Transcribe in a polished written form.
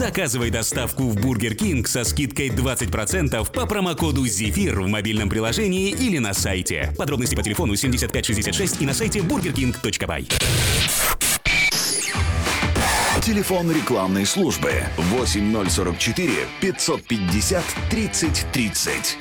Заказывай доставку в Бургер Кинг со скидкой 20% по промокоду «Зефир» в мобильном приложении или на сайте. Подробности по телефону 7566 и на сайте burgerking.by. Телефон рекламной службы 8044 550 30 30.